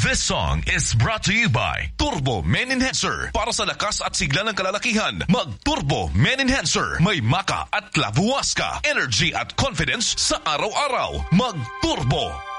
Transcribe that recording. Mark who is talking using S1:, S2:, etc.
S1: This song is brought to you by Turbo Men Enhancer. Para sa lakas at sigla ng kalalakihan, mag-Turbo Men Enhancer. May maka at lavuas ka, energy at confidence sa araw-araw. Mag-Turbo.